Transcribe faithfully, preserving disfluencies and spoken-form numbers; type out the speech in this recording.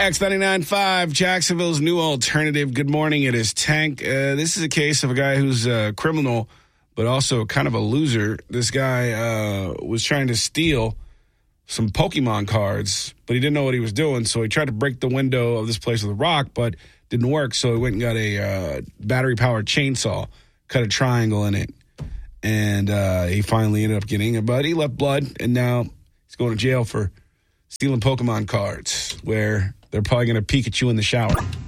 X ninety-nine point five, Jacksonville's new alternative. Good morning. It is Tank. Uh, this is a case of a guy who's a criminal, but also kind of a loser. This guy uh, was trying to steal some Pokemon cards, but he didn't know what he was doing, so he tried to break the window of this place with a rock, but didn't work, so he went and got a uh, battery-powered chainsaw, cut a triangle in it, and uh, he finally ended up getting it, but he left blood, and now he's going to jail for stealing Pokemon cards, where they're probably going to Pikachu in the shower.